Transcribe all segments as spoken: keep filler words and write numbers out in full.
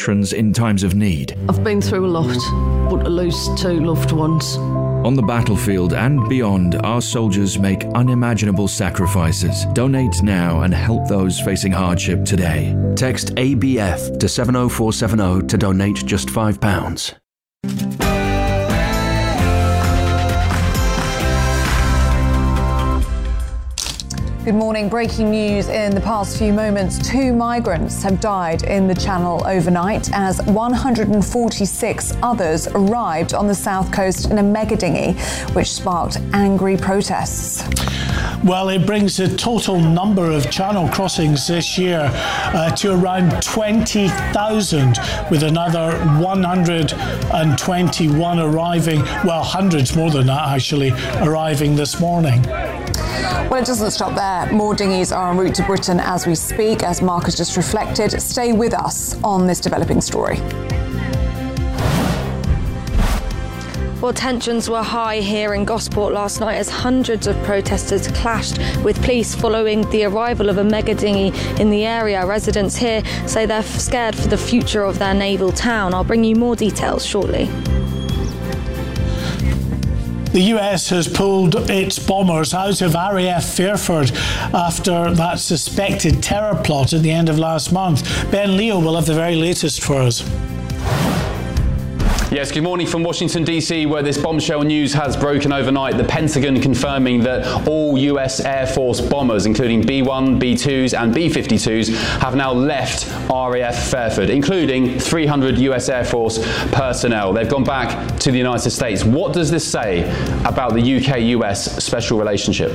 veterans in times of need. I've been through a lot, but to lose two loved ones. On the battlefield and beyond, our soldiers make unimaginable sacrifices. Donate now and help those facing hardship today. Text A B F to seven oh four seven oh to donate just five pounds. Good morning. Breaking news in the past few moments. Two migrants have died in the Channel overnight as one hundred forty-six others arrived on the south coast in a mega dinghy, which sparked angry protests. Well, it brings the total number of Channel crossings this year uh, to around twenty thousand, with another one hundred twenty-one arriving, well, hundreds more than that actually, arriving this morning. Well, it doesn't stop there. More dinghies are en route to Britain as we speak, as Mark has just reflected. Stay with us on this developing story. Well, tensions were high here in Gosport last night as hundreds of protesters clashed with police following the arrival of a mega dinghy in the area. Residents here say they're scared for the future of their naval town. I'll bring you more details shortly. The U S has pulled its bombers out of R A F Fairford after that suspected terror plot at the end of last month. Ben Leo will have the very latest for us. Yes, good morning from Washington, D C, where this bombshell news has broken overnight. The Pentagon confirming that all U S Air Force bombers, including B one, B twos and B fifty-twos, have now left R A F Fairford, including three hundred U S Air Force personnel. They've gone back to the United States. What does this say about the U K U S special relationship?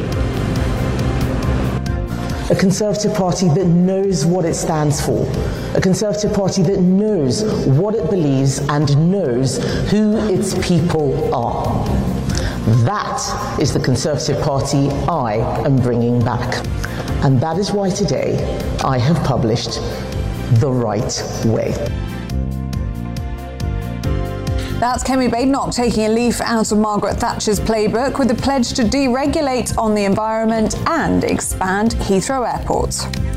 A Conservative Party that knows what it stands for. A Conservative Party that knows what it believes and knows who its people are. That is the Conservative Party I am bringing back. And that is why today I have published The Right Way. That's Kemi Badenoch taking a leaf out of Margaret Thatcher's playbook with a pledge to deregulate on the environment and expand Heathrow Airport.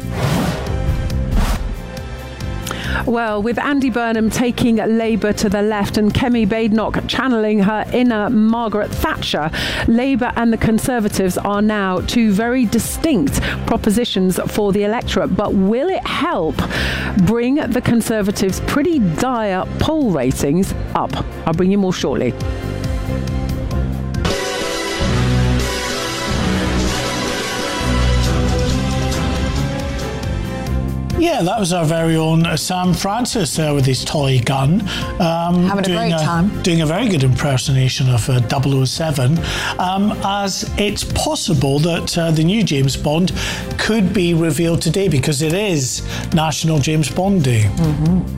Well, with Andy Burnham taking Labour to the left and Kemi Badenoch channeling her inner Margaret Thatcher, Labour and the Conservatives are now two very distinct propositions for the electorate. But will it help bring the Conservatives' pretty dire poll ratings up? I'll bring you more shortly. Yeah, that was our very own Sam Francis there with his toy gun. Um, Having a doing great time. Doing a very good impersonation of uh, double oh seven, um, as it's possible that uh, the new James Bond could be revealed today because it is National James Bond Day. Mm-hmm.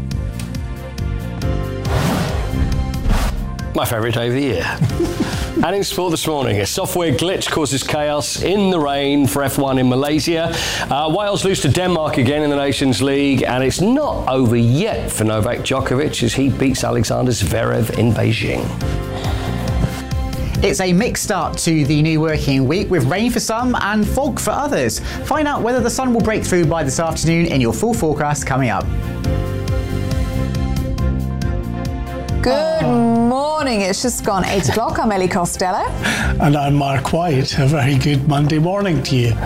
My favourite day of the year. And in sport this morning, a software glitch causes chaos in the rain for F one in Malaysia. Uh, Wales lose to Denmark again in the Nations League, and it's not over yet for Novak Djokovic as he beats Alexander Zverev in Beijing. It's a mixed start to the new working week with rain for some and fog for others. Find out whether the sun will break through by this afternoon in your full forecast coming up. Good morning. It's just gone eight o'clock. I'm Ellie Costello. And I'm Mark White. A very good Monday morning to you.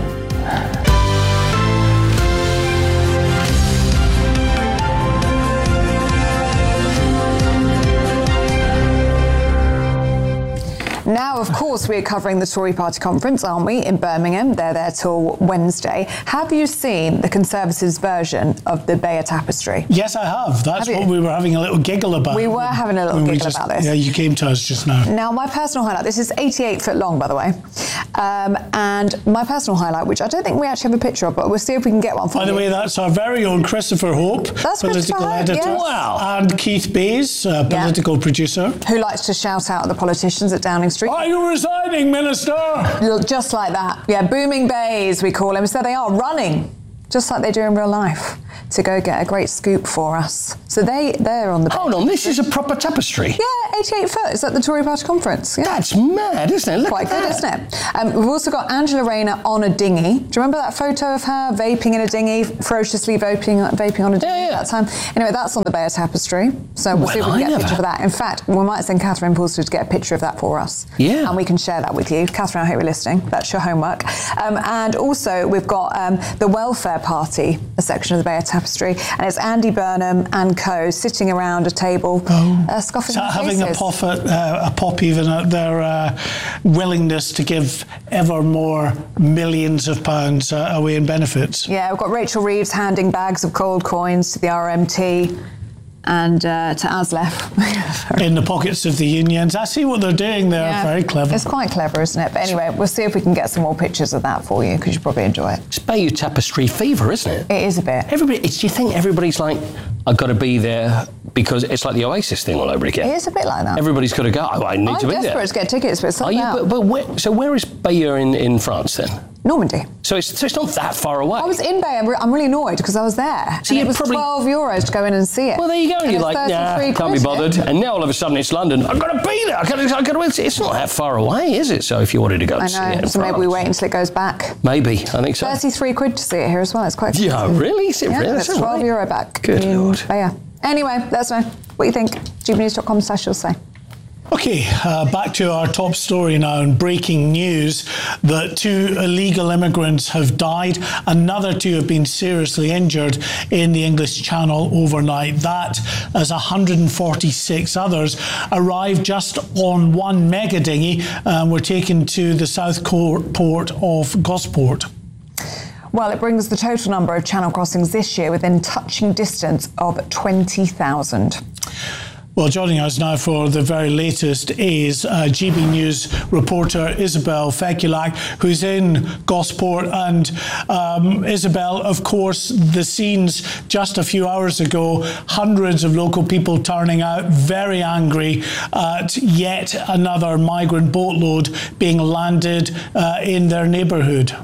Now, of course, we're covering the Tory Party conference, aren't we, in Birmingham? They're there till Wednesday. Have you seen the Conservatives' version of the Bayer Tapestry? Yes, I have. That's have what we were having a little giggle about. We were having a little giggle just, about this. Yeah, you came to us just now. Now, my personal highlight, this is eighty-eight foot long, by the way. Um, and my personal highlight, which I don't think we actually have a picture of, but we'll see if we can get one for By you. the way, that's our very own Christopher Hope, that's political Hope, editor. yes. Wow. And Keith Bayes, uh, political yeah. producer. Who likes to shout out at the politicians at Downing Street. Are you resigning, Minister? Just like that. Yeah, booming bays, we call him. So they are running, just like they do in real life. to go get a great scoop for us. So they, they're on the... Hold on, this is a proper tapestry? Yeah, eighty-eight foot. It's at the Tory Party conference. Yeah. That's mad, isn't it? Look Quite at good, that. isn't it? Um, we've also got Angela Rayner on a dinghy. Do you remember that photo of her vaping in a dinghy, ferociously vaping, vaping on a dinghy yeah, yeah. at that time? Anyway, that's on the Bay of Tapestry. So we'll Well, see if we I can get a never- picture of that. In fact, we might send Catherine Paulster to get a picture of that for us. Yeah. And we can share that with you. Catherine, I hope you're listening. That's your homework. Um, and also, we've got um, the Welfare Party, a section of the Bay of Tapestry, and it's Andy Burnham and co sitting around a table, Oh. uh, scoffing So at having a faces. pop, at, uh, a pop even at their uh, willingness to give ever more millions of pounds uh, away in benefits. Yeah, we've got Rachel Reeves handing bags of cold coins to the R M T and uh, to ASLEF. In the pockets of the unions. I see what they're doing there. Yeah. Very clever. It's quite clever, isn't it? But anyway, we'll see if we can get some more pictures of that for you, because you'll probably enjoy it. It's Bayeux Tapestry fever, isn't it? It is a bit. Everybody, it's, do you think everybody's like, I've got to be there because it's like the Oasis thing all over again? It is a bit like that. Everybody's got to go. Oh, I need I'm to be desperate there. to get tickets, but it's sold Are you? out. But, but where, so where is Bayeux in, in France then? Normandy. So it's, so it's not that far away. I was in Bay. I'm, re- I'm really annoyed because I was there. So and you it was probably- twelve euros to go in and see it. Well, there you go. And And you're it's like, nah, thirty-three can't be quid, bothered. isn't it? And now all of a sudden it's London. I've got to be there. I've got to, I've got to, it's, it's not that far away, is it? So if you wanted to go I and see it know. in So maybe France. we wait until it goes back. Maybe, I think so. thirty-three quid to see it here as well. It's quite Yeah, expensive. really? Is it Yeah, really? it's Is that twelve right? euro back. Good in Lord. Bayeux. Anyway, let us know what you think. g b news dot com slash you'll say. Okay, uh, back to our top story now, and breaking news that two illegal immigrants have died. Another two have been seriously injured in the English Channel overnight. That, as one hundred forty-six others arrived just on one mega dinghy and were taken to the south port of Gosport. Well, it brings the total number of channel crossings this year within touching distance of twenty thousand. Well, joining us now for the very latest is uh, G B News reporter Isabel Fekulak, who's in Gosport. And um, Isabel, of course, the scenes just a few hours ago, hundreds of local people turning out, very angry at yet another migrant boatload being landed uh, in their neighbourhood.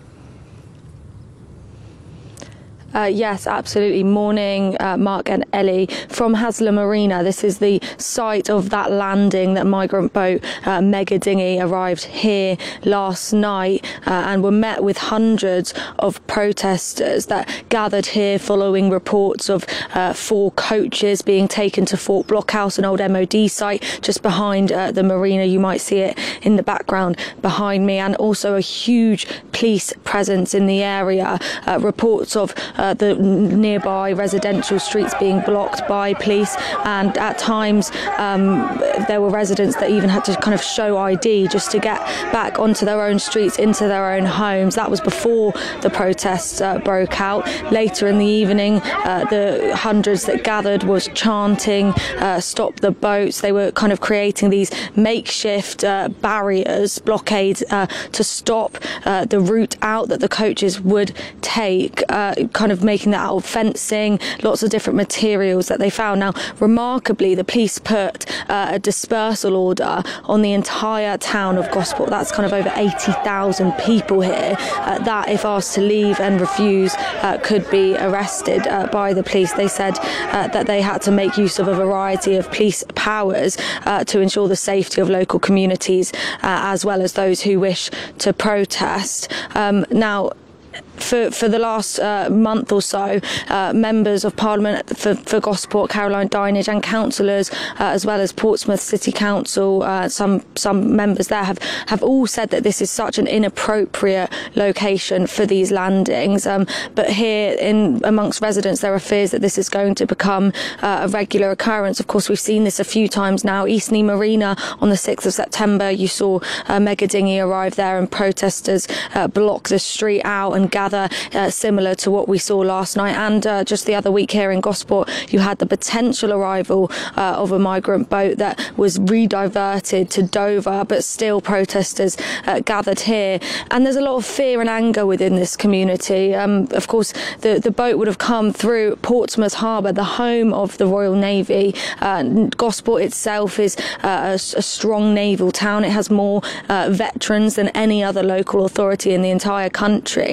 Uh, yes, absolutely. Morning, uh, Mark and Ellie from Haslam Marina. This is the site of that landing, that migrant boat uh, mega dinghy arrived here last night uh, and were met with hundreds of protesters that gathered here following reports of uh, four coaches being taken to Fort Blockhouse, an old M O D site just behind uh, the marina. You might see it in the background behind me, and also a huge police presence in the area. Uh, reports of Uh, the nearby residential streets being blocked by police, and at times um, there were residents that even had to kind of show I D just to get back onto their own streets, into their own homes. That was before the protests uh, broke out. Later in the evening, uh, the hundreds that gathered was chanting, uh, stop the boats. They were kind of creating these makeshift uh, barriers, blockades uh, to stop uh, the route out that the coaches would take, uh, kind of making that out of fencing, lots of different materials that they found. Now, remarkably, the police put uh, a dispersal order on the entire town of Gosport. That's kind of over eighty thousand people here uh, that, if asked to leave and refuse, uh, could be arrested uh, by the police. They said uh, that they had to make use of a variety of police powers uh, to ensure the safety of local communities, uh, as well as those who wish to protest. Um, now, For, for the last uh, month or so, uh, members of Parliament for, for Gosport, Caroline Dinenage, and councillors, uh, as well as Portsmouth City Council, uh, some some members there have, have all said that this is such an inappropriate location for these landings. Um, but here, in amongst residents, there are fears that this is going to become uh, a regular occurrence. Of course, we've seen this a few times now. Eastney Marina on the sixth of September, you saw a mega dinghy arrive there, and protesters uh, block the street out and gather. Uh, similar to what we saw last night, and uh, just the other week here in Gosport, you had the potential arrival uh, of a migrant boat that was rediverted to Dover, but still protesters uh, gathered here. And there's a lot of fear and anger within this community. Um, of course, the, the boat would have come through Portsmouth Harbour, the home of the Royal Navy. Uh, Gosport itself is uh, a, a strong naval town. It has more uh, veterans than any other local authority in the entire country. Uh,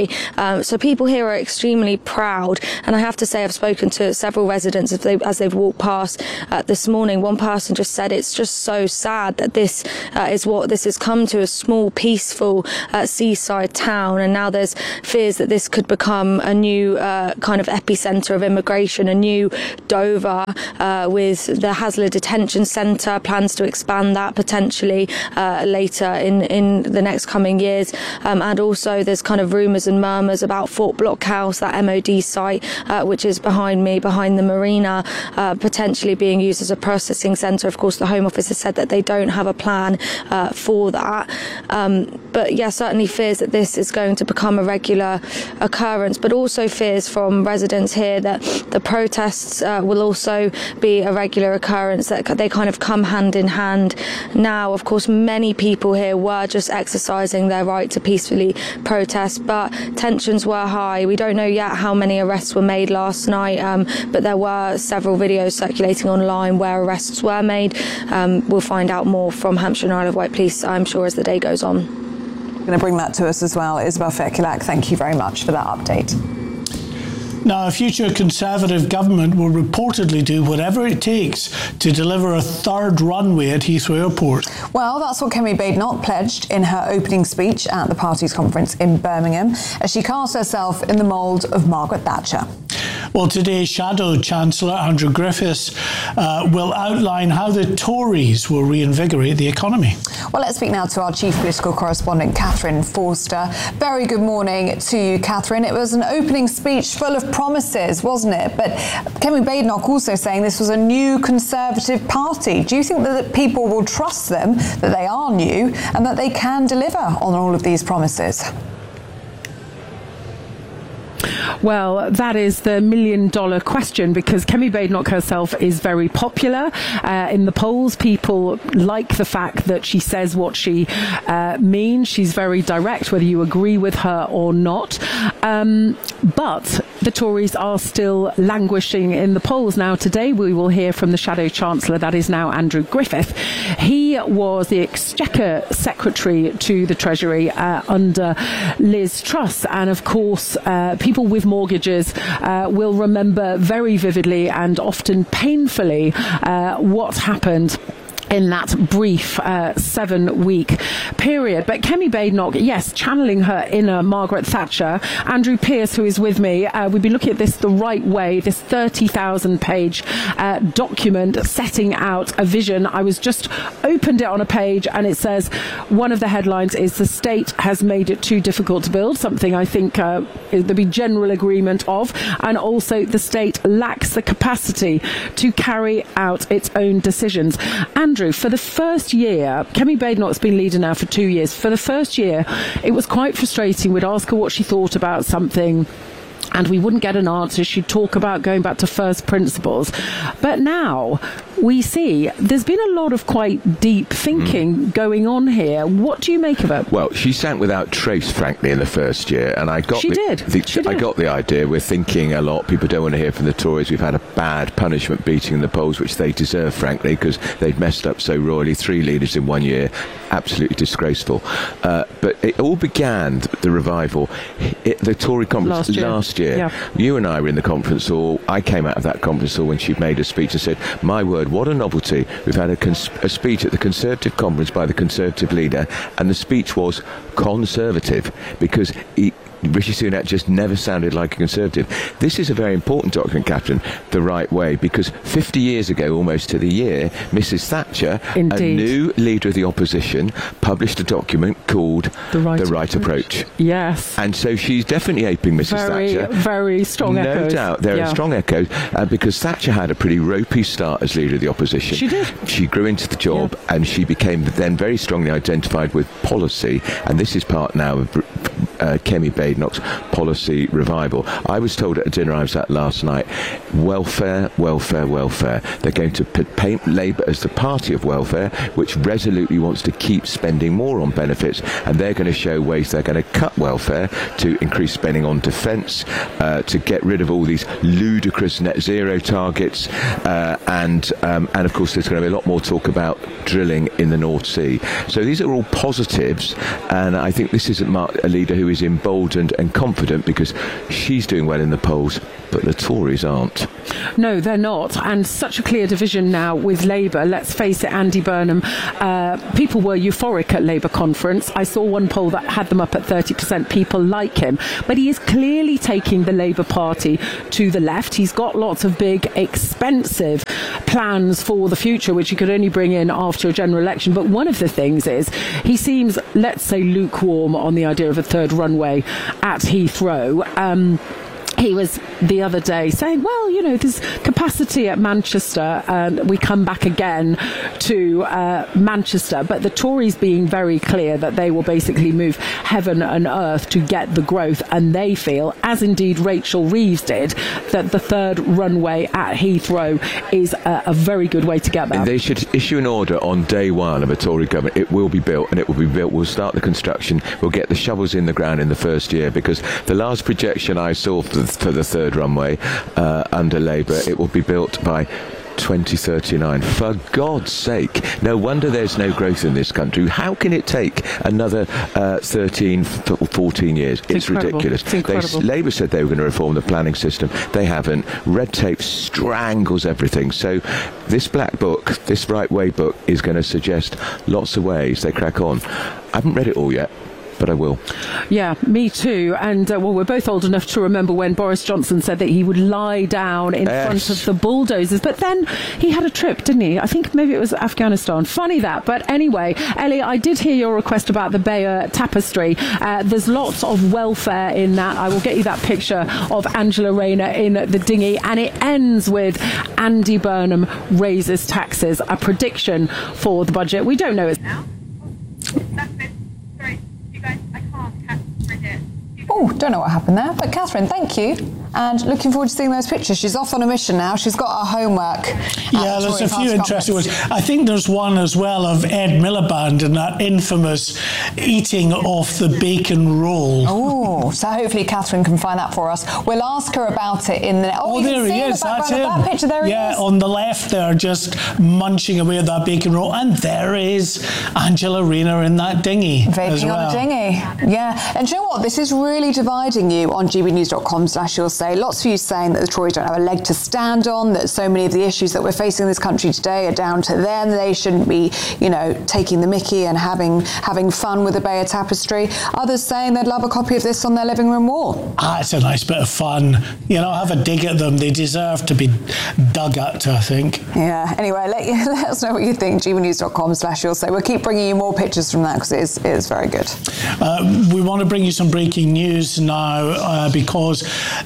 Um, so people here are extremely proud, and I have to say I've spoken to several residents as, they, as they've walked past uh, this morning. One person just said it's just so sad that this uh, is what this has come to, a small peaceful uh, seaside town, and now there's fears that this could become a new uh, kind of epicenter of immigration, a new Dover uh, with the Hasler Detention Centre, plans to expand that potentially uh, later in, in the next coming years. Um, and also there's kind of rumours and murmurs about Fort Blockhouse, that M O D site, uh, which is behind me, behind the marina, uh, potentially being used as a processing centre. Of course, the Home Office has said that they don't have a plan uh, for that. Um, but yeah, certainly fears that this is going to become a regular occurrence, but also fears from residents here that the protests uh, will also be a regular occurrence, that they kind of come hand in hand. Now, of course, many people here were just exercising their right to peacefully protest, but tensions were high. We don't know yet how many arrests were made last night, um, but there were several videos circulating online where arrests were made. Um, we'll find out more from Hampshire and Isle of Wight Police, I'm sure, as the day goes on. Going to bring that to us as well. Isabel Fekilak, thank you very much for that update. Now, a future Conservative government will reportedly do whatever it takes to deliver a third runway at Heathrow Airport. Well, that's what Kemi Badenoch pledged in her opening speech at the party's conference in Birmingham, as she cast herself in the mould of Margaret Thatcher. Well, today, Shadow Chancellor Andrew Griffiths uh, will outline how the Tories will reinvigorate the economy. Well, let's speak now to our chief political correspondent, Catherine Forster. Very good morning to you, Catherine. It was an opening speech full of promises, wasn't it? But Kemi Badenoch also saying this was a new Conservative party. Do you think that people will trust them, that they are new, and that they can deliver on all of these promises? Well, that is the million dollar question, because Kemi Badenoch herself is very popular uh, in the polls. People like the fact that she says what she uh, means. She's very direct, whether you agree with her or not. Um, but the Tories are still languishing in the polls. Now, today we will hear from the Shadow Chancellor, that is now Andrew Griffith. He was the Exchequer Secretary to the Treasury uh, under Liz Truss. And of course, uh, people with mortgages uh, will remember very vividly and often painfully uh, what happened in that brief uh, seven-week period. But Kemi Badenoch, yes, channeling her inner Margaret Thatcher. Andrew Pearce, who is with me, uh, we've been looking at this the right way, this thirty thousand page uh, document setting out a vision. I was just opened it on a page and it says, one of the headlines is, the state has made it too difficult to build, something I think uh, there'll be general agreement of, and also the state lacks the capacity to carry out its own decisions. And Andrew, for the first year, Kemi Badenoch's been leader now for two years. For the first year, it was quite frustrating. We'd ask her what she thought about something, and we wouldn't get an answer. She'd talk about going back to first principles. But now we see there's been a lot of quite deep thinking mm. going on here. What do you make of it? Well, she sank without trace, frankly, in the first year. And I got she the, did. The, she I did. got the idea. We're thinking a lot. People don't want to hear from the Tories. We've had a bad punishment beating in the polls, which they deserve, frankly, because they've messed up so royally. Three leaders in one year. Absolutely disgraceful. Uh, but it all began, the revival, it, the Tory conference last year. Last year. Yeah. You and I were in the conference hall. I came out of that conference hall when she'd made a speech and said, my word, what a novelty. We've had a, cons- a speech at the Conservative conference by the Conservative leader, and the speech was conservative, because he, Rishi Sunak just never sounded like a Conservative. This is a very important document, Catherine, the right way, because fifty years ago, almost to the year, Missus Thatcher, Indeed. a new leader of the opposition, published a document called The Right, the right Approach. approach. Yes. And so she's definitely aping Missus Very, Thatcher. very strong no echoes. No doubt, there yeah. are strong echoes, uh, because Thatcher had a pretty ropey start as leader of the opposition. She did. She grew into the job, yeah. and she became then very strongly identified with policy, and this is part now of Uh, Kemi Badenoch's policy revival. I was told at a dinner I was at last night, welfare, welfare, welfare. They're going to p- paint Labour as the party of welfare, which resolutely wants to keep spending more on benefits, and they're going to show ways they're going to cut welfare to increase spending on defence, uh, to get rid of all these ludicrous net zero targets, uh, and um, and of course there's going to be a lot more talk about drilling in the North Sea. So these are all positives, and I think this isn't a leader who who is emboldened and confident because she's doing well in the polls, but the Tories aren't. No, they're not. And such a clear division now with Labour. Let's face it, Andy Burnham, uh, people were euphoric at Labour conference. I saw one poll that had them up at thirty percent. People like him. But he is clearly taking the Labour Party to the left. He's got lots of big, expensive plans for the future, which he could only bring in after a general election. But one of the things is he seems, let's say, lukewarm on the idea of a third runway at Heathrow. Um, He was the other day saying, well, you know, there's capacity at Manchester and we come back again to uh, Manchester. But the Tories being very clear that they will basically move heaven and earth to get the growth. And they feel, as indeed Rachel Reeves did, that the third runway at Heathrow is a, a very good way to get there. They should issue an order on day one of a Tory government. It will be built and it will be built. We'll start the construction. We'll get the shovels in the ground in the first year, because the last projection I saw for the, for the third runway uh, under Labour, it will be built by twenty thirty-nine. For God's sake, no wonder there's no growth in this country. How can it take another uh, thirteen, fourteen years? It's, it's ridiculous. It's incredible. They, Labour said they were going to reform the planning system. They haven't. Red tape strangles everything. So this black book, this right way book, is going to suggest lots of ways they crack on. I haven't read it all yet, but I will. Yeah, me too. And, uh, well, we're both old enough to remember when Boris Johnson said that he would lie down in yes. front of the bulldozers. But then he had a trip, didn't he? I think maybe it was Afghanistan. Funny that. But anyway, Ellie, I did hear your request about the Beyer Tapestry. Uh, there's lots of welfare in that. I will get you that picture of Angela Rayner in the dinghy. And it ends with Andy Burnham raises taxes, a prediction for the budget. We don't know it now. Oh, don't know what happened there. But Catherine, thank you. And looking forward to seeing those pictures. She's off on a mission now. She's got her homework. Yeah, there's a few interesting ones. I think there's one as well of Ed Miliband and that infamous eating off the bacon roll. Oh, so hopefully Catherine can find that for us. We'll ask her about it in the... Oh, oh there he is. That's him. That picture, there yeah, he is. on the left there, just munching away at that bacon roll. And there is Angela Rayner in that dinghy Vaping as well. on a dinghy. Yeah. And do you know what? This is really dividing you on g b news dot com slash you'll say. Lots of you saying that the Tories don't have a leg to stand on, that so many of the issues that we're facing in this country today are down to them. They shouldn't be, you know, taking the mickey and having having fun with the Beyer Tapestry. Others saying they'd love a copy of this on their living room wall. Ah, it's a nice bit of fun. You know, have a dig at them. They deserve to be dug at, I think. Yeah. Anyway, let, you, let us know what you think. g b news dot com slash you'll say. We'll keep bringing you more pictures from that because it is, it is very good. Uh, we want to bring you some breaking news now uh, because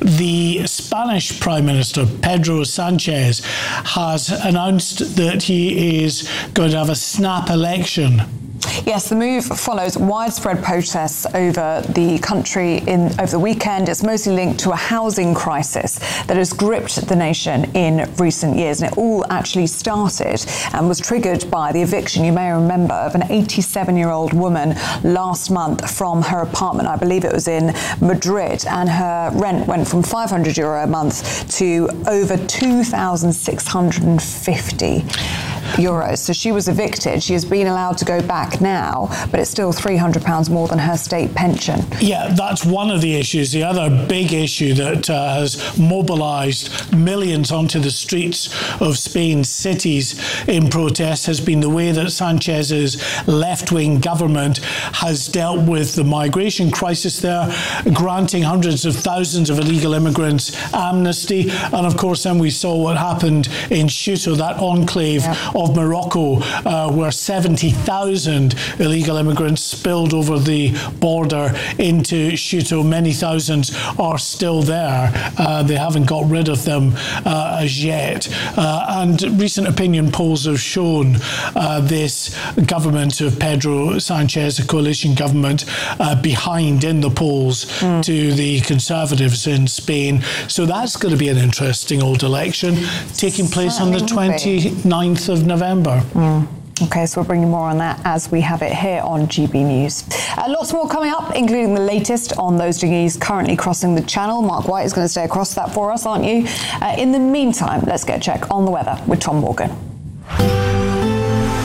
the Spanish Prime Minister, Pedro Sanchez, has announced that he is going to have a snap election. Yes, the move follows widespread protests over the country in over the weekend. It's mostly linked to a housing crisis that has gripped the nation in recent years. And it all actually started and was triggered by the eviction, you may remember, of an eighty-seven-year-old woman last month from her apartment. I believe it was in Madrid. And her rent went from five hundred euro a month to over two thousand six hundred fifty euros. So she was evicted. She has been allowed to go back now, but it's still three hundred pounds more than her state pension. Yeah, that's one of the issues. The other big issue that uh, has mobilised millions onto the streets of Spain's cities in protest has been the way that Sanchez's left-wing government has dealt with the migration crisis there, granting hundreds of thousands of illegal immigrants amnesty. And of course, then we saw what happened in Ceuta, that enclave yeah. of Morocco, uh, where seventy thousand illegal immigrants spilled over the border into Ceuta. Many thousands are still there. Uh, they haven't got rid of them uh, as yet. Uh, and recent opinion polls have shown uh, this government of Pedro Sanchez, a coalition government, uh, behind in the polls mm. to the Conservatives in Spain. So that's going to be an interesting old election taking place on the twenty-ninth of November. Mm. OK, so we'll bring you more on that as we have it here on G B News. Uh, lots more coming up, including the latest on those dinghies currently crossing the channel. Mark White is going to stay across that for us, aren't you? Uh, in the meantime, let's get a check on the weather with Tom Morgan.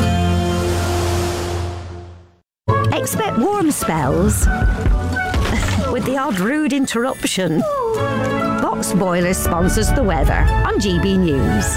Expect warm spells, a with the odd rude interruption. Box Boilers sponsors the weather on G B News.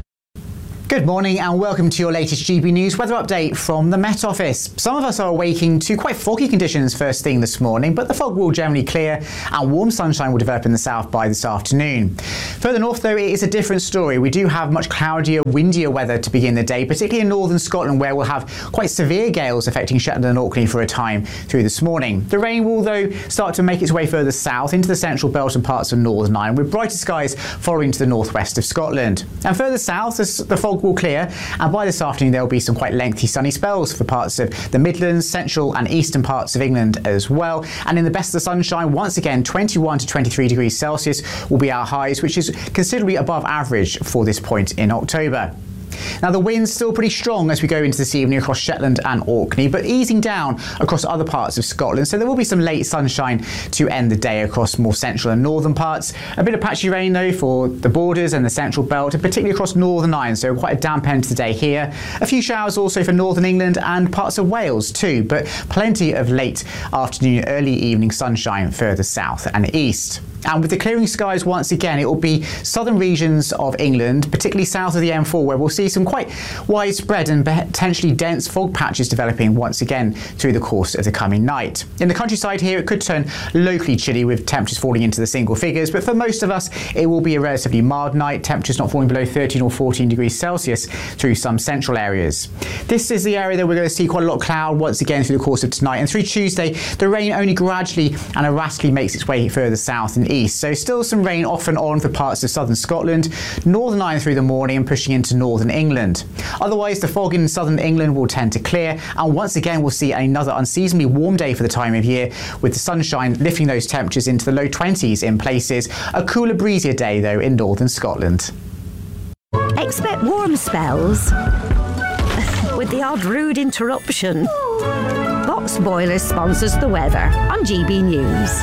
Good morning and welcome to your latest G B News weather update from the Met Office. Some of us are awaking to quite foggy conditions first thing this morning, but the fog will generally clear and warm sunshine will develop in the south by this afternoon. Further north though, it is a different story. We do have much cloudier, windier weather to begin the day, particularly in northern Scotland where we'll have quite severe gales affecting Shetland and Orkney for a time through this morning. The rain will though start to make its way further south into the central belt and parts of Northern Ireland, with brighter skies following to the northwest of Scotland. And further south, as the fog will clear, and by this afternoon there will be some quite lengthy sunny spells for parts of the Midlands, central and eastern parts of England as well. And in the best of the sunshine, once again twenty-one to twenty-three degrees Celsius will be our highs, which is considerably above average for this point in October. Now the wind's still pretty strong as we go into this evening across Shetland and Orkney, but easing down across other parts of Scotland, so there will be some late sunshine to end the day across more central and northern parts. A bit of patchy rain though for the borders and the central belt, and particularly across Northern Ireland, so quite a damp end to the day here. A few showers also for northern England and parts of Wales too, but plenty of late afternoon, early evening sunshine further south and east. And with the clearing skies once again, it will be southern regions of England, particularly south of the M four, where we'll see some quite widespread and potentially dense fog patches developing once again through the course of the coming night. In the countryside here, it could turn locally chilly with temperatures falling into the single figures, but for most of us, it will be a relatively mild night, temperatures not falling below thirteen or fourteen degrees Celsius through some central areas. This is the area that we're going to see quite a lot of cloud once again through the course of tonight, and through Tuesday, the rain only gradually and erratically makes its way further south and east. So still some rain off and on for parts of southern Scotland, Northern Ireland through the morning and pushing into northern England. Otherwise, the fog in southern England will tend to clear, and once again we'll see another unseasonably warm day for the time of year, with the sunshine lifting those temperatures into the low twenties in places. A cooler, breezier day though in northern Scotland. Expect warm spells with the odd rude interruption. Box Boilers sponsors the weather on G B News.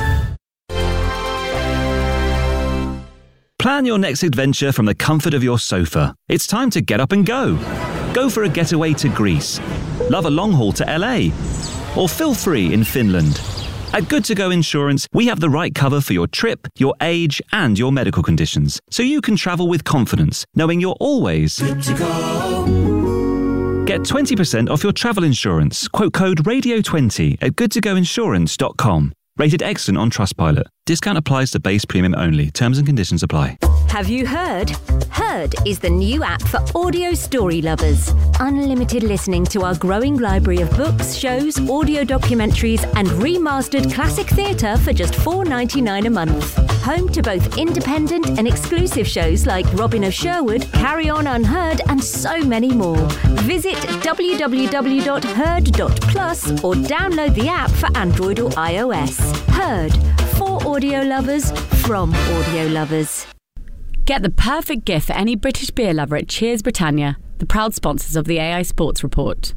Plan your next adventure from the comfort of your sofa. It's time to get up and go. Go for a getaway to Greece. Love a long haul to L A. Or feel free in Finland. At Good To Go Insurance, we have the right cover for your trip, your age, and your medical conditions, so you can travel with confidence, knowing you're always good to go. Get twenty percent off your travel insurance. Quote code radio twenty at good to go insurance dot com. Rated excellent on Trustpilot. Discount applies to base premium only. Terms and conditions apply. Have you heard? Heard is the new app for audio story lovers. Unlimited listening to our growing library of books, shows, audio documentaries and remastered classic theatre for just four dollars ninety-nine a month. Home to both independent and exclusive shows like Robin of Sherwood, Carry On Unheard and so many more. Visit w w w dot heard dot plus or download the app for Android or iOS. Heard. For audio lovers, from audio lovers. Get the perfect gift for any British beer lover at Cheers Britannia, the proud sponsors of the A I Sports Report.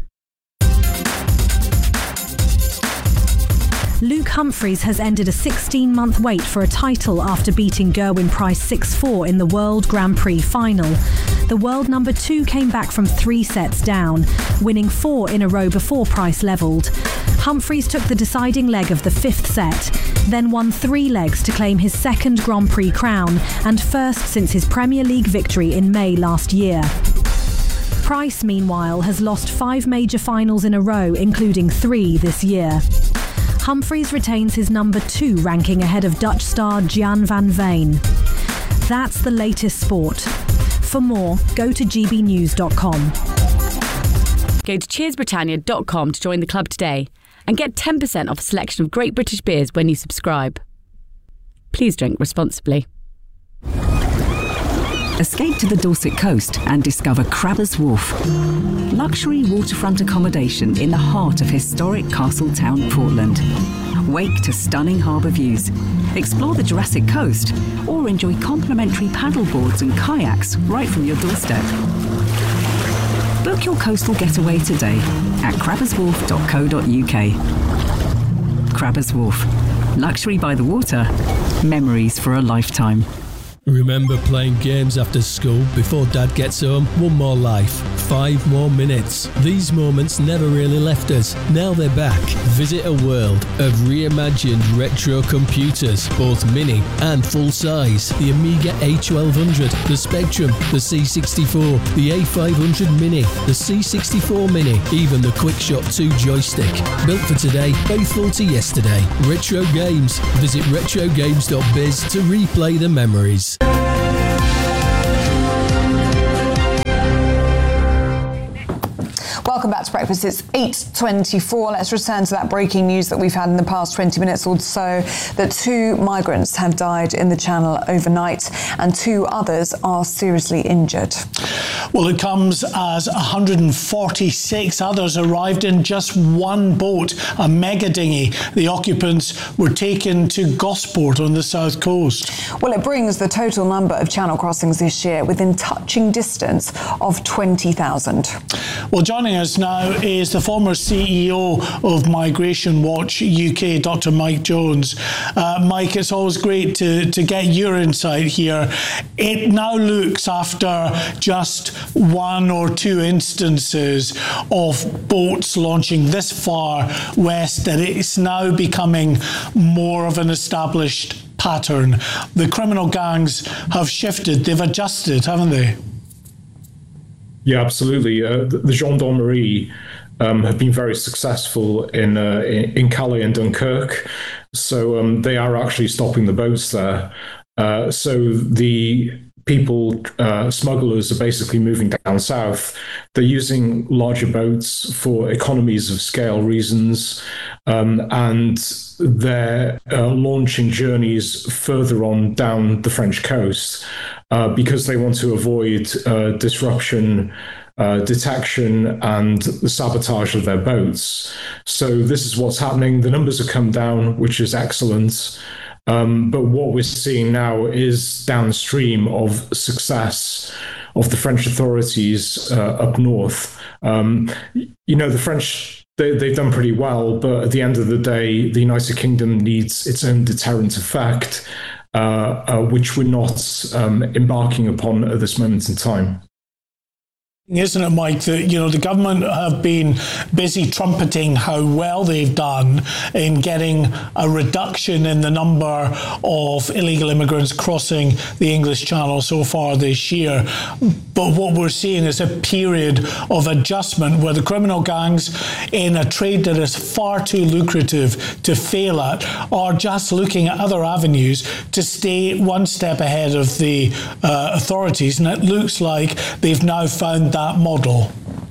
Luke Humphries has ended a sixteen-month wait for a title after beating Gerwyn Price six four in the World Grand Prix final. The world number two came back from three sets down, winning four in a row before Price levelled. Humphries took the deciding leg of the fifth set, then won three legs to claim his second Grand Prix crown and first since his Premier League victory in May last year. Price, meanwhile, has lost five major finals in a row, including three this year. Humphries retains his number two ranking ahead of Dutch star Gian van Veen. That's the latest sport. For more, go to g b news dot com. Go to cheers britannia dot com to join the club today and get ten percent off a selection of great British beers when you subscribe. Please drink responsibly. Escape to the Dorset coast and discover Crabbers Wharf. Luxury waterfront accommodation in the heart of historic Castletown, Portland. Wake to stunning harbour views. Explore the Jurassic Coast or enjoy complimentary paddleboards and kayaks right from your doorstep. Book your coastal getaway today at crabbers wharf dot co dot u k. Crabbers Wharf. Luxury by the water. Memories for a lifetime. Remember playing games after school before Dad gets home? One more life, five more minutes. These moments never really left us. Now they're back. Visit a world of reimagined retro computers, both mini and full size. The Amiga A twelve hundred, the Spectrum, the C sixty-four, the A five hundred Mini, the C sixty-four Mini, even the QuickShot two joystick. Built for today, faithful to yesterday. Retro Games. Visit retro games dot biz to replay the memories. Welcome back to Breakfast. It's eight twenty-four. Let's return to that breaking news that we've had in the past twenty minutes or so, that two migrants have died in the Channel overnight and two others are seriously injured. Well, it comes as one hundred forty-six others arrived in just one boat, a mega dinghy. The occupants were taken to Gosport on the south coast. Well, it brings the total number of Channel crossings this year within touching distance of twenty thousand. Well, joining us now is the former C E O of Migration Watch U K, Doctor Mike Jones. Uh, Mike, it's always great to, to get your insight here. It now looks, after just one or two instances of boats launching this far west, that it's now becoming more of an established pattern. The criminal gangs have shifted, they've adjusted, haven't they? Yeah, absolutely. Uh, the, the gendarmerie um, have been very successful in, uh, in in Calais and Dunkirk, so um, they are actually stopping the boats there. Uh, so the people, uh, smugglers, are basically moving down south. They're using larger boats for economies of scale reasons, um, and they're uh, launching journeys further on down the French coast uh, because they want to avoid uh, disruption, uh, detection, and the sabotage of their boats. So this is what's happening. The numbers have come down, which is excellent. Um, but what we're seeing now is downstream of success of the French authorities uh, up north. Um, you know, the French, they, they've done pretty well, but at the end of the day, the United Kingdom needs its own deterrent effect, uh, uh, which we're not um, embarking upon at this moment in time. Isn't it, Mike, that, you know, the government have been busy trumpeting how well they've done in getting a reduction in the number of illegal immigrants crossing the English Channel so far this year. But what we're seeing is a period of adjustment where the criminal gangs, in a trade that is far too lucrative to fail at, are just looking at other avenues to stay one step ahead of the uh, authorities. And it looks like they've now found that model.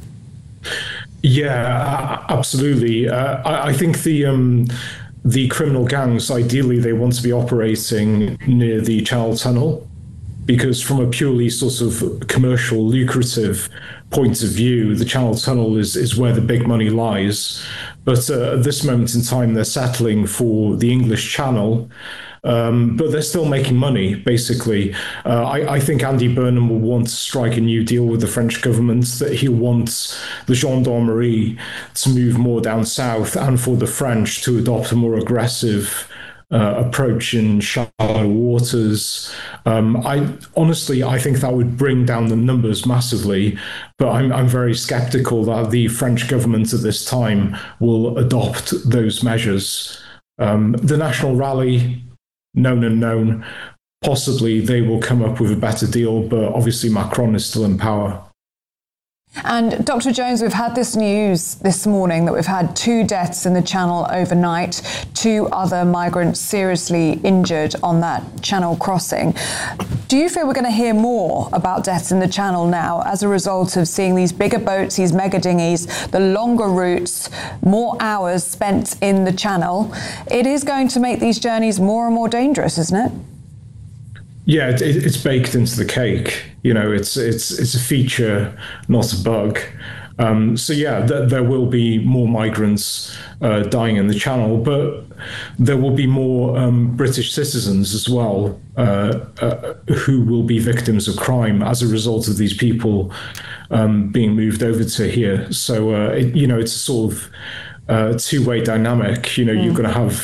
Yeah, absolutely. Uh, I, I think the um, the criminal gangs, ideally, they want to be operating near the Channel Tunnel, because from a purely sort of commercial, lucrative point of view, the Channel Tunnel is, is where the big money lies. But uh, at this moment in time, they're settling for the English Channel. Um, but they're still making money, basically. Uh, I, I think Andy Burnham will want to strike a new deal with the French government, that he wants the gendarmerie to move more down south and for the French to adopt a more aggressive uh, approach in shallow waters. Um, I honestly, I think that would bring down the numbers massively, but I'm, I'm very skeptical that the French government at this time will adopt those measures. Um, the National Rally, known and known, possibly they will come up with a better deal, but obviously Macron is still in power. And Doctor Jones, we've had this news this morning that we've had two deaths in the Channel overnight, two other migrants seriously injured on that Channel crossing. Do you feel we're going to hear more about deaths in the Channel now as a result of seeing these bigger boats, these mega dinghies, the longer routes, more hours spent in the Channel? It is going to make these journeys more and more dangerous, isn't it? Yeah, it, it's baked into the cake. You know, it's it's it's a feature, not a bug. Um, so yeah, th- there will be more migrants uh, dying in the Channel, but there will be more um, British citizens as well uh, uh, who will be victims of crime as a result of these people um, being moved over to here. So uh, it, you know, it's a sort of uh, two-way dynamic. You know, mm. you're going to have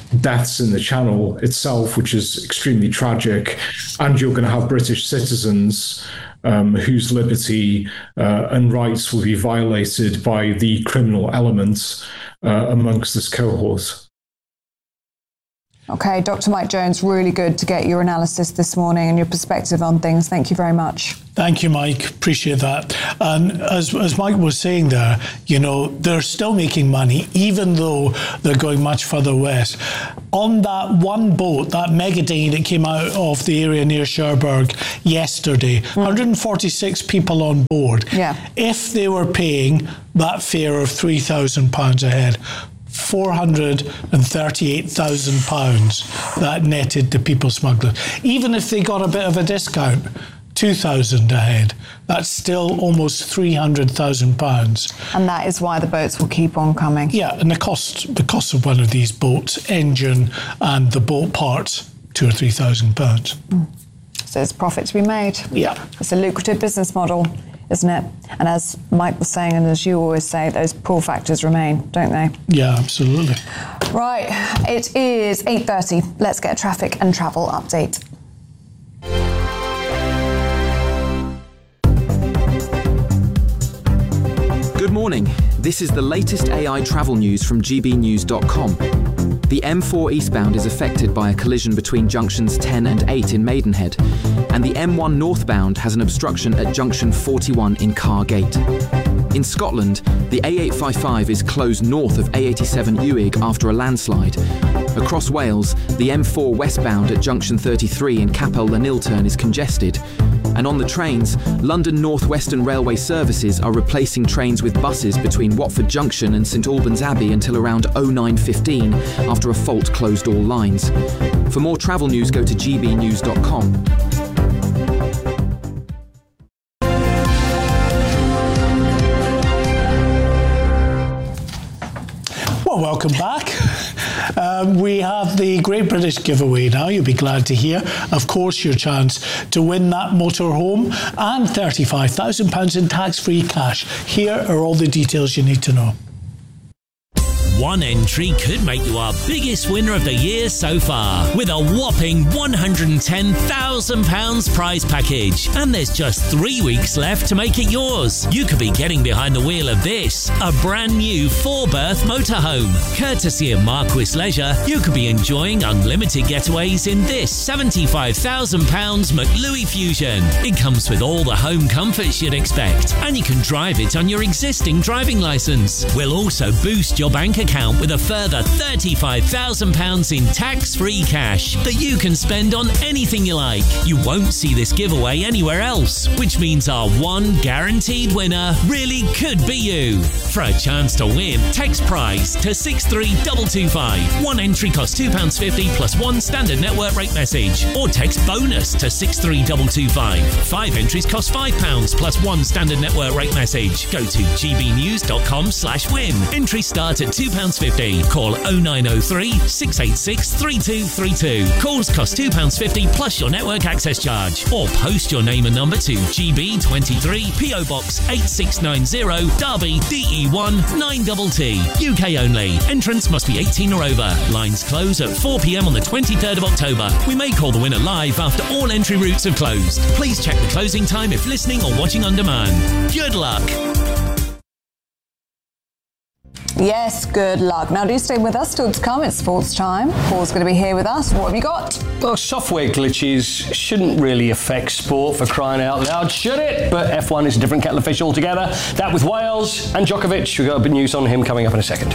deaths in the Channel itself, which is extremely tragic, and you're going to have British citizens um, whose liberty uh, and rights will be violated by the criminal elements uh, amongst this cohort. Okay, Doctor Mike Jones, really good to get your analysis this morning and your perspective on things. Thank you very much. Thank you, Mike. Appreciate that. And as, as Mike was saying there, you know, they're still making money, even though they're going much further west. On that one boat, that mega dinghy that came out of the area near Cherbourg yesterday, mm. one hundred forty-six people on board. Yeah. If they were paying that fare of three thousand pounds a head, four hundred thirty-eight thousand pounds that netted to people smugglers. Even if they got a bit of a discount, two thousand a head, that's still almost three hundred thousand pounds. And that is why the boats will keep on coming. Yeah, and the cost, the cost of one of these boats, engine and the boat parts, two or three thousand pounds. Mm. So there's profit to be made. Yeah. It's a lucrative business model, isn't it? And as Mike was saying, and as you always say, those pull factors remain, don't they? Yeah, absolutely. Right, it is eight thirty. Let's get a traffic and travel update. Good morning. This is the latest A I travel news from G B news dot com. The M four eastbound is affected by a collision between junctions ten and eight in Maidenhead, and the M one northbound has an obstruction at junction forty-one in Cargate. In Scotland, the A eight fifty-five is closed north of A eighty-seven Uig after a landslide. Across Wales, the M four westbound at junction thirty-three in Capel Llanilturn is congested. And on the trains, London North Western Railway services are replacing trains with buses between Watford Junction and St Albans Abbey until around oh nine fifteen after a fault closed all lines. For more travel news, go to G B news dot com. Well, welcome back. Um, we have the Great British giveaway now, you'll be glad to hear. Of course, your chance to win that motorhome and thirty-five thousand pounds in tax-free cash. Here are all the details you need to know. One entry could make you our biggest winner of the year so far, with a whopping one hundred ten thousand pounds prize package. And there's just three weeks left to make it yours. You could be getting behind the wheel of this, a brand new four-berth motorhome. Courtesy of Marquis Leisure, you could be enjoying unlimited getaways in this seventy-five thousand pounds McLuey Fusion. It comes with all the home comforts you'd expect, and you can drive it on your existing driving licence. We'll also boost your bank account with a further thirty-five thousand pounds in tax-free cash that you can spend on anything you like. You won't see this giveaway anywhere else, which means our one guaranteed winner really could be you. For a chance to win, text prize to six three two two five. One entry costs two pounds fifty plus one standard network rate message, or text bonus to six three two two five. Five entries cost five pounds plus one standard network rate message. Go to G B news dot com slash win. Entries start at two pounds fifty. Call oh nine oh three, six eight six, three two three two. Calls cost two pounds fifty plus your network access charge. Or post your name and number to G B twenty-three, P O Box eight six nine zero, Derby, D E one nine T T. U K only. Entrance must be eighteen or over. Lines close at four p.m. on the twenty-third of October. We may call the winner live after all entry routes have closed. Please check the closing time if listening or watching on demand. Good luck. Yes, good luck. Now do stay with us till to come. It's sports time. Paul's going to be here with us. What have you got? Well, software glitches shouldn't really affect sport, for crying out loud, should it? But F one is a different kettle of fish altogether. That with Wales and Djokovic. We've got a bit of news on him coming up in a second.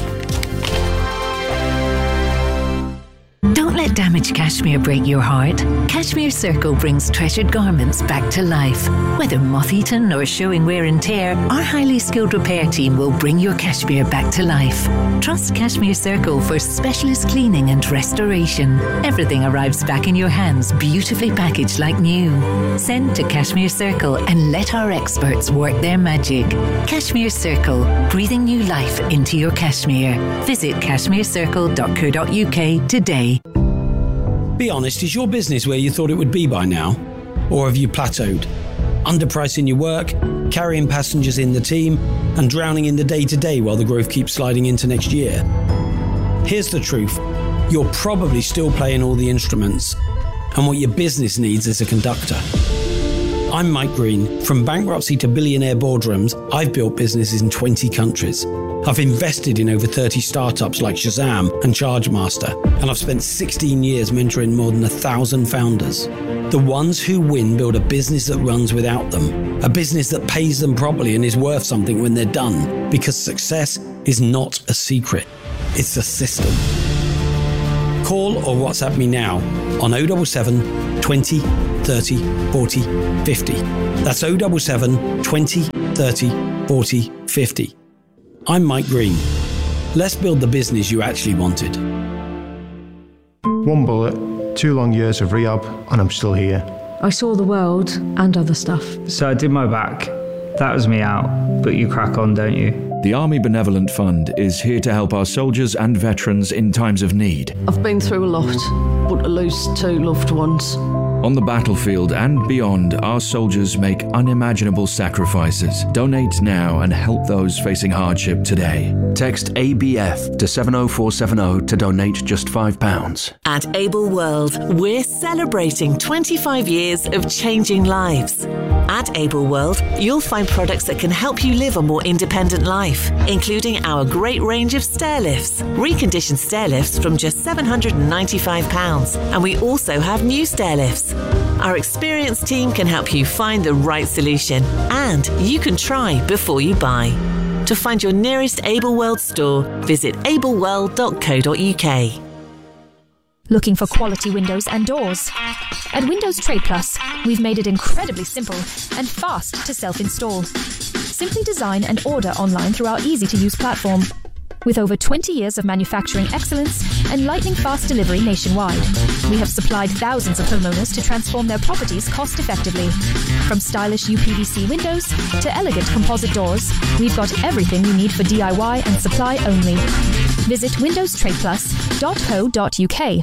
Don't let damaged cashmere break your heart. Cashmere Circle brings treasured garments back to life. Whether moth-eaten or showing wear and tear, our highly skilled repair team will bring your cashmere back to life. Trust Cashmere Circle for specialist cleaning and restoration. Everything arrives back in your hands, beautifully packaged like new. Send to Cashmere Circle and let our experts work their magic. Cashmere Circle, breathing new life into your cashmere. Visit cashmere circle dot co dot U K today. Be honest, is your business where you thought it would be by now? Or have you plateaued? Underpricing your work, carrying passengers in the team, and drowning in the day-to-day while the growth keeps sliding into next year? Here's the truth. you're probably still playing all the instruments and what your business needs is a conductor. I'm Mike Green. From bankruptcy to billionaire boardrooms, I've built businesses in twenty countries. I've invested in over thirty startups like Shazam and Chargemaster, and I've spent sixteen years mentoring more than a thousand founders. The ones who win build a business that runs without them, a business that pays them properly and is worth something when they're done, because success is not a secret, it's a system. Call or WhatsApp me now on oh seven seven, twenty, thirty, forty, fifty. That's oh seven seven, twenty, thirty, forty, fifty. I'm Mike Green. Let's build the business you actually wanted. One bullet, two long years of rehab, and I'm still here. I saw the world and other stuff. So I did my back. That was me out, but you crack on, don't you? The Army Benevolent Fund is here to help our soldiers and veterans in times of need. I've been through a lot, but to lose two loved ones. On the battlefield and beyond, our soldiers make unimaginable sacrifices. Donate now and help those facing hardship today. Text A B F to seven oh four seven oh to donate just five pounds. At Able World, we're celebrating twenty-five years of changing lives. At Able World, you'll find products that can help you live a more independent life, including our great range of stair lifts, reconditioned stair lifts from just seven hundred ninety-five pounds, and we also have new stair lifts. Our experienced team can help you find the right solution, and you can try before you buy. To find your nearest Able World store, visit able world dot co dot uk. Looking for quality windows and doors? At Windows Trade Plus, we've made it incredibly simple and fast to self-install. Simply design and order online through our easy-to-use platform. With over twenty years of manufacturing excellence and lightning-fast delivery nationwide, we have supplied thousands of homeowners to transform their properties cost-effectively. From stylish U P V C windows to elegant composite doors, we've got everything you need for D I Y and supply only. Visit windows trade plus dot co dot uk.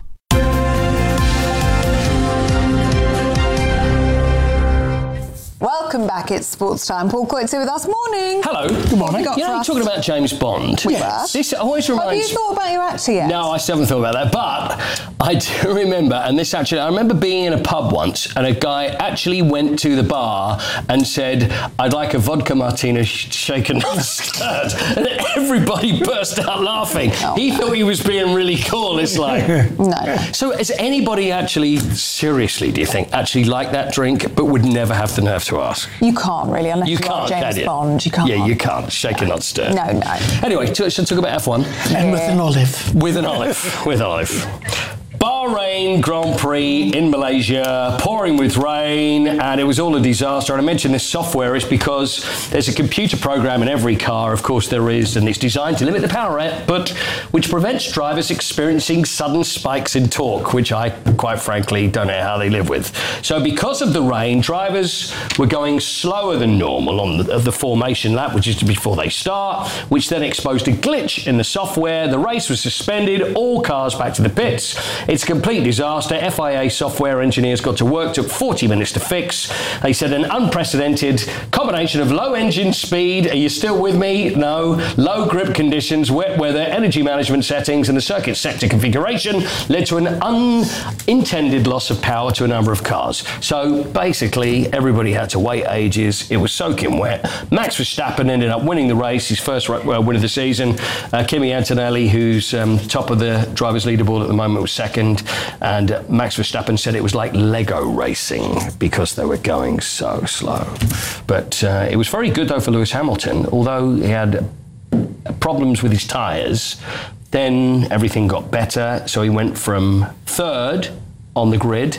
Welcome back, it's Sports Time. Paul Coyte's here with us. Morning. Hello. Good morning. You know, you're talking about James Bond. We yes. were. This always reminds... Have you thought about your actor yet? No, I still haven't thought about that. But I do remember, and this actually, I remember being in a pub once, and a guy actually went to the bar and said, I'd like a vodka martini shaken not stirred. And everybody burst out laughing. Oh, he no. thought he was being really cool. It's like... no. So has anybody actually, seriously, do you think, actually like that drink, but would never have the nerve to ask? You can't really, unless you you can't, are James can you? Bond. You can't. Yeah, you can't. Shake and not stir. No, no. Anyway, let's talk about F one. And with an olive. With an olive. With an olive. Bahrain Grand Prix in Malaysia, pouring with rain, and it was all a disaster. And I mentioned this software is because there's a computer program in every car, of course there is, and it's designed to limit the power output, which prevents drivers experiencing sudden spikes in torque, which I, quite frankly, don't know how they live with. So because of the rain, drivers were going slower than normal on the, the formation lap, which is before they start, which then exposed a glitch in the software. The race was suspended, all cars back to the pits. It's a complete disaster. F I A software engineers got to work, took forty minutes to fix. They said an unprecedented combination of low engine speed, are you still with me? No. Low grip conditions, wet weather, energy management settings, and the circuit sector configuration led to an unintended loss of power to a number of cars. So basically, everybody had to wait ages. It was soaking wet. Max Verstappen ended up winning the race, his first win of the season. Uh, Kimi Antonelli, who's um, top of the drivers' leaderboard at the moment, was second. And uh, Max Verstappen said it was like Lego racing because they were going so slow. But uh, it was very good, though, for Lewis Hamilton. Although he had problems with his tyres, then everything got better. So he went from third on the grid,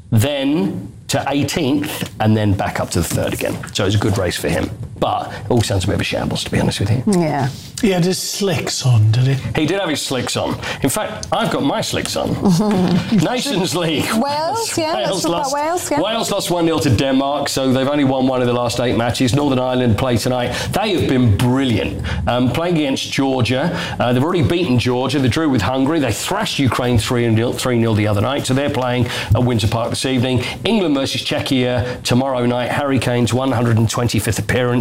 then to eighteenth, and then back up to the third again. So it was a good race for him. But it all sounds a bit of a shambles, to be honest with you. Yeah. He had his slicks on, did he? He did have his slicks on. In fact, I've got my slicks on. Nations League. Wales, yeah. Wales Let's talk lost, about Wales, yeah. Wales lost one nil to Denmark, so they've only won one of the last eight matches. Northern Ireland play tonight. They have been brilliant. Um, playing against Georgia. Uh, they've already beaten Georgia. They drew with Hungary. They thrashed Ukraine three nil the other night, so they're playing at Windsor Park this evening. England versus Czechia tomorrow night. Harry Kane's one hundred twenty-fifth appearance.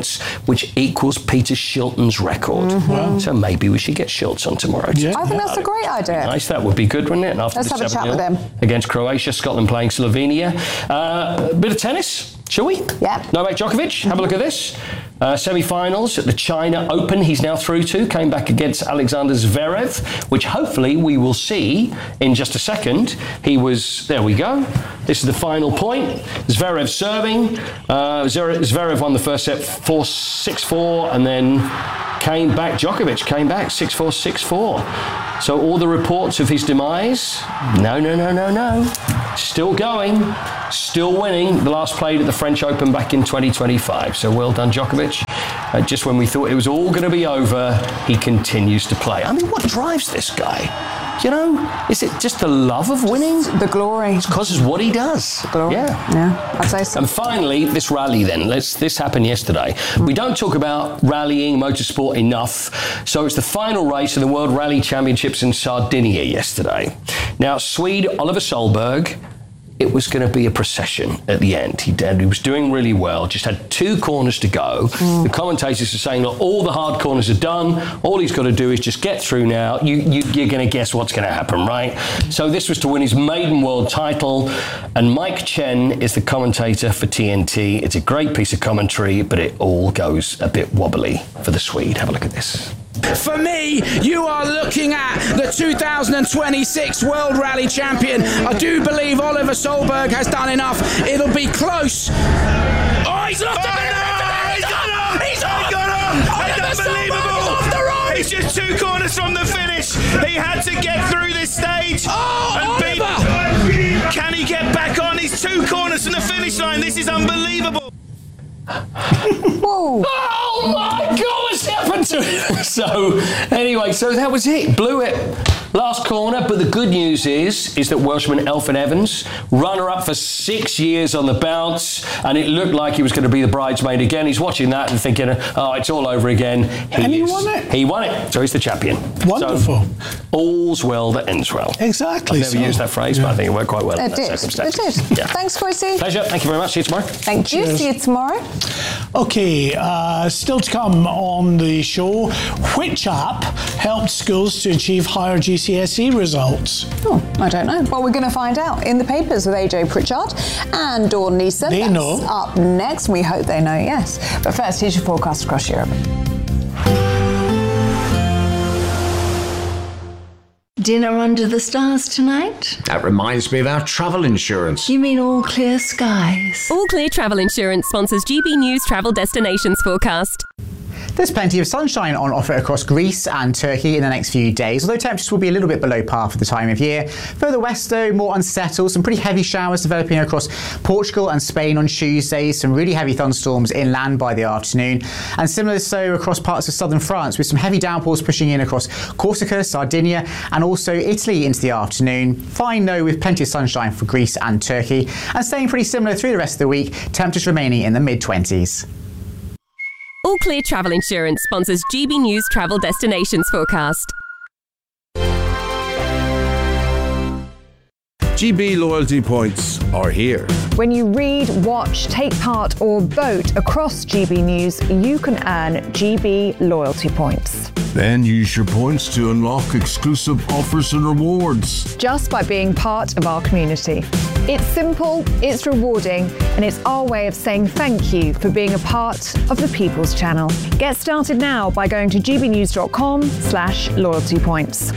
points, which equals Peter Shilton's record. Mm-hmm. Wow. So maybe we should get Schultz on tomorrow. Yeah. I think that's a great idea. Nice, that would be good, wouldn't it? And after Let's the have a chat seven nil with him. against Croatia, Scotland playing Slovenia. Uh, a bit of tennis, shall we? Yeah. Novak Djokovic, have a look at this. Uh, semi-finals at the China Open, he's now through to, came back against Alexander Zverev, which hopefully we will see in just a second. He was, there we go. This is the final point. Zverev serving. Uh, Zverev won the first set four six four, and then came back, Djokovic came back six four, six four. So all the reports of his demise, no, no, no, no, no. Still going, still winning. The last played at the French Open back in twenty twenty-five. So well done, Djokovic. Uh, just when we thought it was all going to be over, he continues to play. I mean, what drives this guy? You know, is it just the love of winning? The glory. It's because it's what he does. The glory. Yeah. Yeah, I'd say so. And finally, this rally then. Let's, this happened yesterday. Mm. We don't talk about rallying, motorsport enough. So it's the final race of the World Rally Championships in Sardinia yesterday. Now, Swede Oliver Solberg, it was going to be a procession at the end. He did. He was doing really well. Just had two corners to go. Mm. The commentators are saying, look, all the hard corners are done. All he's got to do is just get through now. You, you, you're going to guess what's going to happen, right? So this was to win his maiden world title. And Mike Chen is the commentator for T N T. It's a great piece of commentary, but it all goes a bit wobbly for the Swede. Have a look at this. For me, you are looking at the two thousand twenty-six World Rally Champion. I do believe Oliver Solberg has done enough. It'll be close. Oh, he's lost oh, no, he's got him! He's on! Got him! It's unbelievable! Off the road. He's just two corners from the finish. He had to get through this stage. Oh, and Oliver! Beat. Can he get back on? He's two corners from the finish line. This is unbelievable. Whoa. Oh my God, what's happened to him? So, anyway, so that was it. Blew it. Last corner, but the good news is, is that Welshman Elfyn Evans, runner-up for six years on the bounce, and it looked like he was going to be the bridesmaid again. He's watching that and thinking, oh, it's all over again. He and he is. won it. He won it, so he's the champion. Wonderful. So, all's well that ends well. Exactly. I've never so. used that phrase, yeah. But I think it worked quite well It in did. that circumstance. It did. Yeah. Thanks, Gracie. Pleasure. Thank you very much. See you tomorrow. Thank you. Cheers. See you tomorrow. Okay, uh, still to come on the show, which app helped schools to achieve higher G C S E results? Oh, I don't know. Well, we're going to find out in the papers with A J Pritchard and Dawn Neeson. They That's know. Up next, we hope they know, yes. But first, here's your forecast across Europe. Dinner under the stars tonight? That reminds me of our travel insurance. You mean all clear skies? All Clear Travel Insurance sponsors G B News Travel Destinations Forecast. There's plenty of sunshine on offer across Greece and Turkey in the next few days, although temperatures will be a little bit below par for the time of year. Further west, though, more unsettled. Some pretty heavy showers developing across Portugal and Spain on Tuesday. Some really heavy thunderstorms inland by the afternoon. And similar so across parts of southern France, with some heavy downpours pushing in across Corsica, Sardinia, and also Italy into the afternoon. Fine, though, with plenty of sunshine for Greece and Turkey. And staying pretty similar through the rest of the week, temperatures remaining in the mid-twenties. All Clear Travel Insurance sponsors G B News Travel Destinations Forecast. G B loyalty points are here. When you read, watch, take part or vote across G B News, you can earn G B loyalty points. Then use your points to unlock exclusive offers and rewards. Just by being part of our community. It's simple, it's rewarding, and it's our way of saying thank you for being a part of the People's Channel. Get started now by going to gbnews.com slash loyalty points.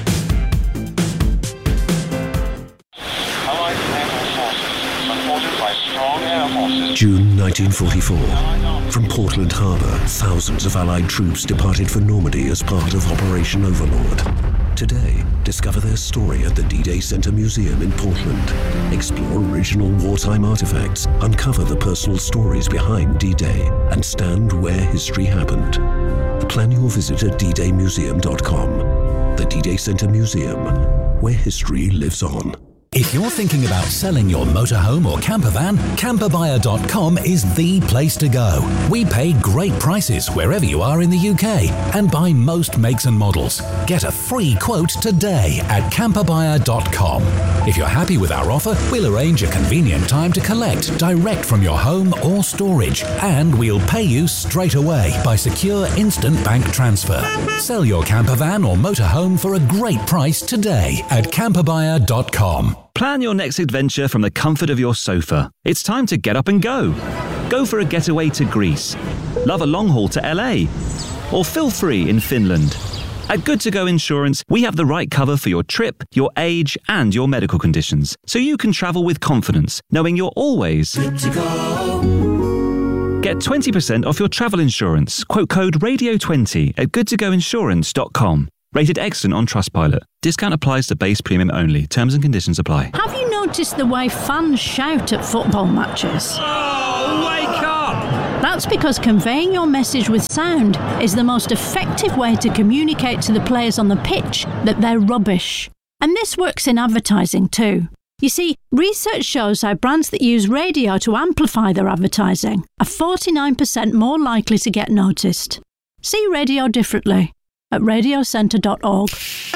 June nineteen forty-four. From Portland Harbour, thousands of Allied troops departed for Normandy as part of Operation Overlord. Today, discover their story at the D-Day Center Museum in Portland. Explore original wartime artifacts, uncover the personal stories behind D-Day, and stand where history happened. Plan your visit at d day museum dot com. The D-Day Center Museum, where history lives on. If you're thinking about selling your motorhome or camper van, camper buyer dot com is the place to go. We pay great prices wherever you are in the U K and buy most makes and models. Get a free quote today at camper buyer dot com. If you're happy with our offer, we'll arrange a convenient time to collect direct from your home or storage, and we'll pay you straight away by secure instant bank transfer. Sell your camper van or motorhome for a great price today at camper buyer dot com. Plan your next adventure from the comfort of your sofa. It's time to get up and go. Go for a getaway to Greece. Love a long haul to L A. Or feel free in Finland. At Good To Go Insurance, we have the right cover for your trip, your age, and your medical conditions, so you can travel with confidence, knowing you're always good to go. Get twenty percent off your travel insurance. Quote code radio twenty at good to go insurance dot com. Rated excellent on Trustpilot. Discount applies to base premium only. Terms and conditions apply. Have you noticed the way fans shout at football matches? Oh, wake up! That's because conveying your message with sound is the most effective way to communicate to the players on the pitch that they're rubbish. And this works in advertising too. You see, research shows how brands that use radio to amplify their advertising are forty-nine percent more likely to get noticed. See radio differently at radio centre dot org.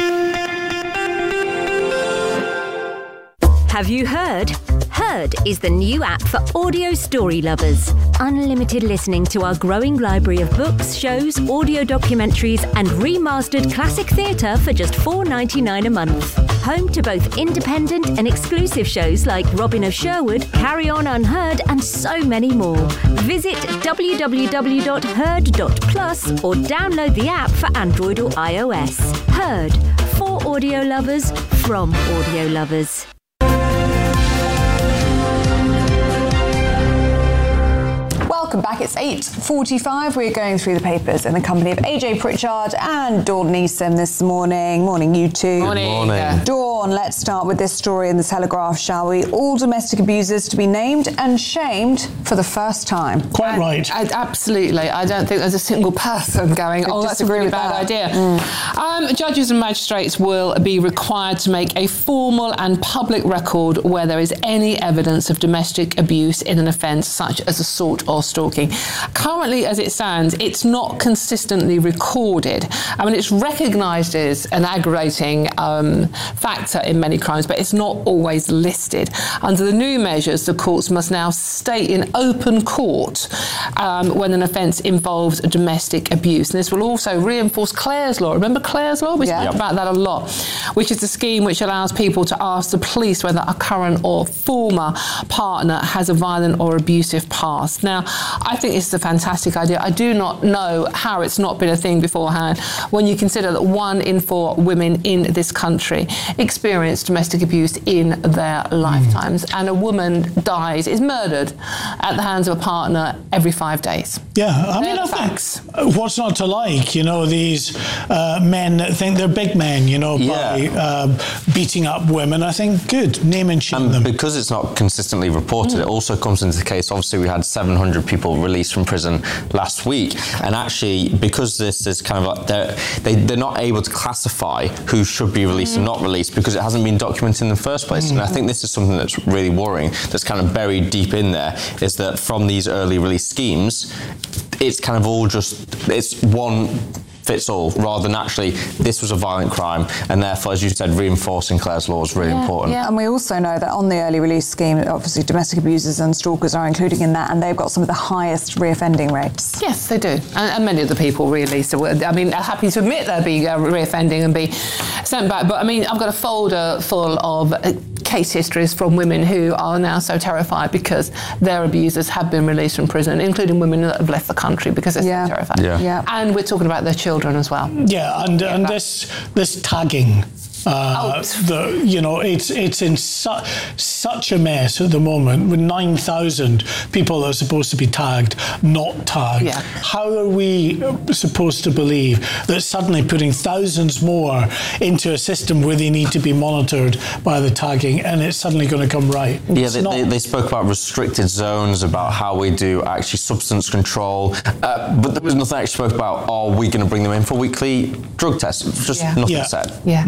Have you heard? Heard is the new app for audio story lovers. Unlimited listening to our growing library of books, shows, audio documentaries, and remastered classic theatre for just four dollars ninety-nine a month. Home to both independent and exclusive shows like Robin of Sherwood, Carry On Unheard, and so many more. Visit w w w dot heard dot plus or download the app for Android or iOS. Heard, for audio lovers, from audio lovers. Welcome back. It's eight forty-five. We're going through the papers in the company of A J Pritchard and Dawn Neeson this morning. Morning, you two. Morning. Morning. Yeah. Dawn, let's start with this story in the Telegraph, shall we? All domestic abusers to be named and shamed for the first time. Quite right. I, I, absolutely. I don't think there's a single person going, oh, that's a really bad that. idea. Mm. Um, judges and magistrates will be required to make a formal and public record where there is any evidence of domestic abuse in an offence such as assault or stalking. Currently, as it stands, it's not consistently recorded. I mean, it's recognised as an aggravating um, factor in many crimes, but it's not always listed. Under the new measures, the courts must now state in open court um, when an offence involves domestic abuse. And this will also reinforce Clare's Law. Remember Clare's Law? We yeah. spoke about that a lot, which is a scheme which allows people to ask the police whether a current or former partner has a violent or abusive past. Now, I think this is a fantastic idea. I do not know how it's not been a thing beforehand when you consider that one in four women in this country experience domestic abuse in their lifetimes, and a woman dies, is murdered at the hands of a partner every five days. Yeah, I They're mean, I facts. think what's not to like, you know, these uh, men that think they're big men, you know, yeah. by uh, beating up women. I think, good, name and shame and them. Because it's not consistently reported, mm. it also comes into the case, obviously we had seven hundred people released from prison last week, and actually because this is kind of like they're, they, they're not able to classify who should be released mm. and not released because it hasn't been documented in the first place. Mm. And I think this is something that's really worrying, that's kind of buried deep in there, is that from these early release schemes, it's kind of all just, it's one fits all, rather than actually this was a violent crime, and therefore, as you said, reinforcing Clare's Law is really yeah, important. Yeah, and we also know that on the early release scheme, obviously domestic abusers and stalkers are included in that, and they've got some of the highest reoffending rates. Yes, they do, and, and many of the people really. So, I mean, are happy to admit they'll be uh, reoffending and be sent back. But I mean, I've got a folder full of Uh, case histories from women who are now so terrified because their abusers have been released from prison, including women that have left the country because they're yeah. so terrified. Yeah. Yeah. And we're talking about their children as well. Yeah, and, yeah, and this this tagging. Uh, oh. the, you know, it's it's in su- such a mess at the moment with nine thousand people that are supposed to be tagged, not tagged. Yeah. How are we supposed to believe that suddenly putting thousands more into a system where they need to be monitored by the tagging and it's suddenly going to come right? Yeah, it's they, not- they, they spoke about restricted zones, about how we do actually substance control, uh, but there was nothing actually spoke about, are we going to bring them in for weekly drug tests? Just Yeah. nothing Yeah. said. Yeah. No, exactly.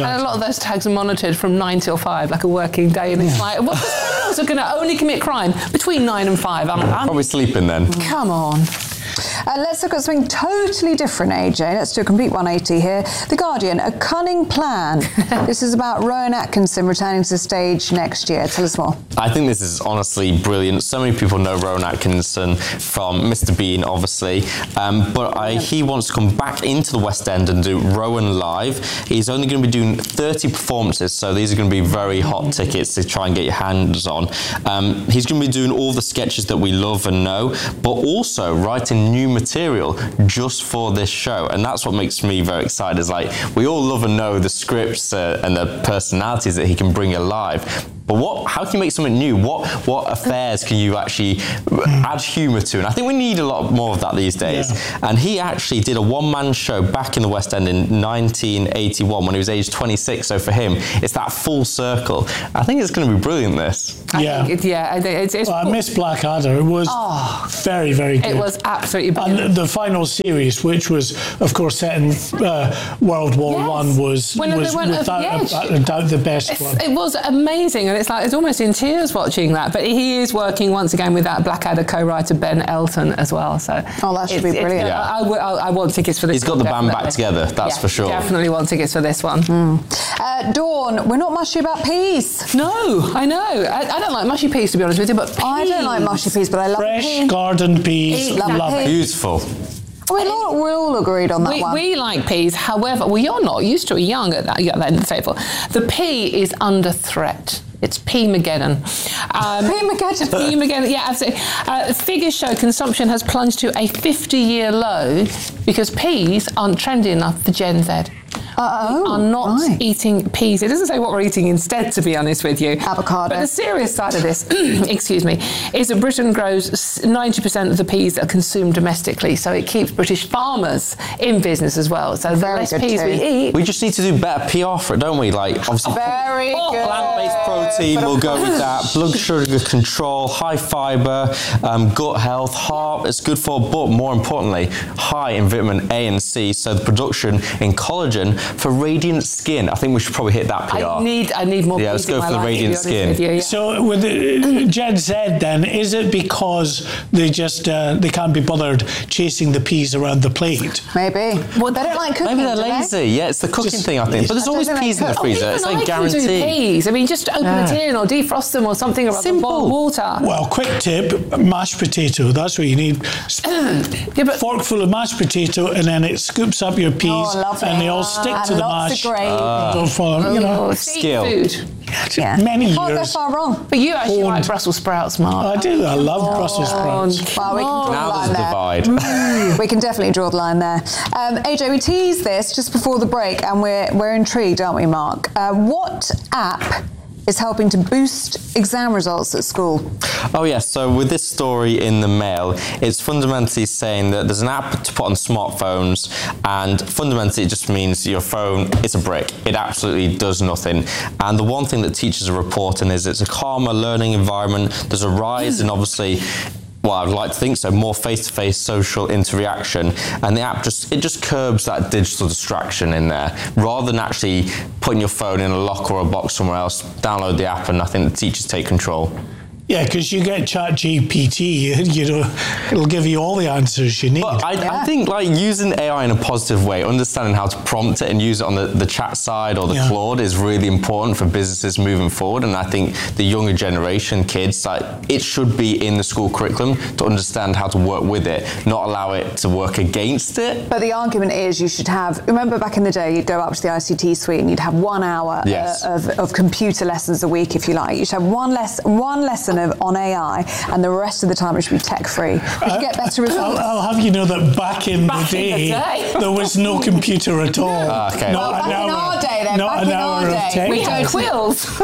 And a lot of those tags are monitored from nine till five, like a working day, and it's like, well, criminals are going to only commit crime between nine and five. I'm, I'm probably sleeping then. Come on. Uh, let's look at something totally different, A J. Let's do a complete one eighty here. The Guardian, a cunning plan. This is about Rowan Atkinson returning to the stage next year. Tell us more. I think this is honestly brilliant. So many people know Rowan Atkinson from Mister Bean, obviously, um, but I, he wants to come back into the West End and do Rowan Live. He's only going to be doing thirty performances, so these are going to be very hot tickets to try and get your hands on. Um, he's going to be doing all the sketches that we love and know, but also writing new material just for this show, and that's what makes me very excited. Is like, we all love and know the scripts uh, and the personalities that he can bring alive, but what how can you make something new? What what affairs can you actually add humour to? And I think we need a lot more of that these days. Yeah. And he actually did a one-man show back in the West End in nineteen eighty-one when he was aged twenty-six, so for him it's that full circle. I think it's going to be brilliant, this. Yeah, I think it, yeah. I think it's, it's well, I miss Blackadder. It was oh, very, very good. It was absolutely brilliant. And the final series, which was, of course, set in uh, World War yes. One, was, when was without a, a doubt the best it's, one. It was amazing, and it's like it's almost in tears watching that. But he is working once again with that Blackadder co-writer Ben Elton as well. So oh, that should be brilliant. Yeah. I, I, I want tickets for this. He's got one, the definitely. band back together, that's yeah, for sure. Definitely want tickets for this one. Mm. Uh, Dawn, we're not mushy about peas. No, I know. I, I don't like mushy peas, to be honest with you, but peas. I don't like mushy peas, but I love fresh peas. garden peas. Love, love peas. it. Beautiful. We're all, we're all agreed on that we, one. We like peas, however, well, you're not. You're still young at that, at that end of the table. The pea is under threat. It's Pea-mageddon. Um, Pea-mageddon? Pea-mageddon, yeah, absolutely. Uh, figures show consumption has plunged to a fifty-year low because peas aren't trendy enough for Gen Z. Uh-oh, we are not right. eating peas. It doesn't say what we're eating instead, to be honest with you. Avocado. But the serious side of this, excuse me, is that Britain grows ninety percent of the peas that are consumed domestically, so it keeps British farmers in business as well. So the Very less good peas too. we eat... We just need to do better P R for it, don't we? Like, obviously, Very oh, good. plant-based protein, we'll go with that. Blood sugar control, high fibre, um, gut health, heart, it's good for, but more importantly, high in vitamin A and C, so the production in collagen for radiant skin. I think we should probably hit that P R. I need, I need more Yeah, let's peas in go my for the life, radiant to be honest with skin. you, yeah. So with the, Gen Z then, is it because they just uh, they can't be bothered chasing the peas around the plate? Maybe. Well, they don't like cooking. Maybe they're do they? lazy. Yeah, it's the cooking Just- thing, I think. But there's I always don't think peas they in the cook. freezer. Even It's I like can do guaranteed. peas. I mean, just open Yeah. a tin or defrost them or something, or Simple. boil water. Well, quick tip, mashed potato. That's what you need. Yeah, but- Fork full of mashed potato, and then it scoops up your peas, Oh, lovely. and they all stick And to the lots mash. of gravy. Don't fall, you know. Oh, Skill. seafood. Yeah. Many Can't go years. far wrong. But you actually Owned. like Brussels sprouts, Mark. I do. I love Brussels sprouts. Well, we can draw Now the there's a line divide. there. We can definitely draw the line there. Um, A J, we teased this just before the break, and we're we're intrigued, aren't we, Mark? Uh, what app is helping to boost exam results at school? Oh yes, so with this story in the Mail, it's fundamentally saying that there's an app to put on smartphones, and fundamentally it just means your phone is a brick. It absolutely does nothing. And the one thing that teachers are reporting is it's a calmer learning environment. There's a rise in obviously, well, I'd like to think so, more face-to-face social interaction, and the app just it just curbs that digital distraction in there. Rather than actually putting your phone in a locker or a box somewhere else, download the app, and I think the teachers take control. Yeah, because you get Chat G P T, you know, it'll give you all the answers you need. But I, Yeah. I think like using A I in a positive way, understanding how to prompt it and use it on the, the chat side or the Yeah. Claude is really important for businesses moving forward. And I think the younger generation, kids, like it should be in the school curriculum to understand how to work with it, not allow it to work against it. But the argument is you should have, remember back in the day, you'd go up to the I C T suite and you'd have one hour Yes. uh, of, of computer lessons a week, if you like. You should have one, less, one lesson of, on A I, and the rest of the time it should be tech-free. We should get better results. I'll, I'll have you know that back in Back the in day, the day. there was no computer at all. Ah, okay. Not Well, an back in hour, our day then, not back an in our hour of day. tech. We had quills.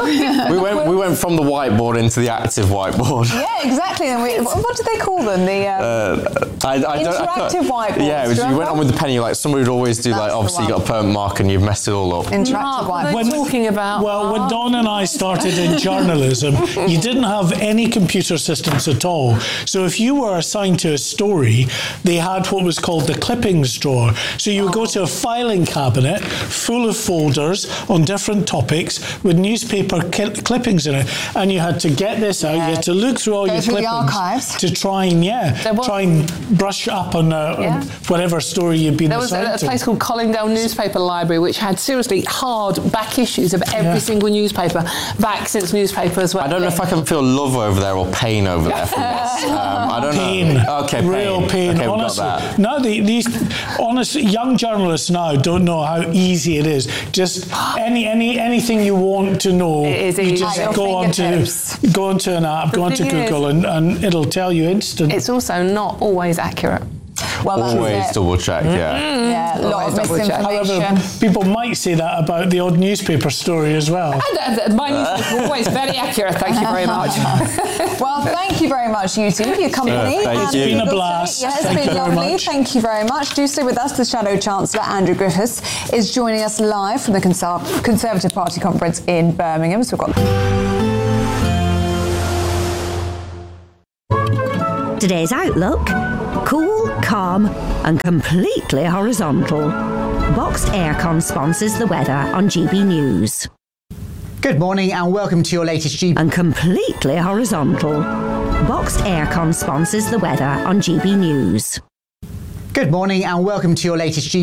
We went we went from the whiteboard into the active whiteboard. Yeah, exactly. And we, what do they call them? The um, Uh, I, I don't, I interactive can't- whiteboards. Yeah, it was, Do you you went remember? on with the penny, like somebody would always do, That's like the obviously you one. got a permanent mark and you've messed it all up. interactive Mark, what are whiteboard. they talking about? Well, when Dawn and I started in journalism, you didn't have any computer systems at all. So if you were assigned to a story, they had what was called the clippings drawer. So you would go to a filing cabinet full of folders on different topics with newspaper ki- clippings in it, and you had to get this out. Yeah. You had to look through all go your through clippings the archives to try and yeah, try and brush up on, uh, Yeah. on whatever story you'd been There was assigned a, a to. place called Collingdale Newspaper Library, which had seriously hard back issues of every Yeah. single newspaper back since newspapers were. I don't know if I can feel love over there or pain over there from this. Um, I don't pain. know. Okay, pain. Real pain. Okay, we've honestly, got that. no, the, these honestly young journalists now don't know how easy it is. Just any any anything you want to know, It is you easy. just At your go onto fingertips. go onto an app, The go onto thing is- Google, and, and it'll tell you instant. It's also not always accurate. Well, that's Always it. double check, yeah. Yeah, a lot Always of double check. misinformation. However, people might say that about the odd newspaper story as well. And, uh, my news is always very accurate. Thank you very much. Well, thank you very much, you two, for your company. Yeah, thank And you. It's been a Google blast. State. Yeah, it's Thank been you very lovely. much. Thank you very much. Do stay with us. The Shadow Chancellor, Andrew Griffiths, is joining us live from the Conser- Conservative Party conference in Birmingham. So we've got Today's outlook: cool, calm, and completely horizontal. Boxed Aircon sponsors the weather on G B News. Good morning and welcome to your latest G B... And completely horizontal. Boxed Aircon sponsors the weather on G B News. Good morning and welcome to your latest G B...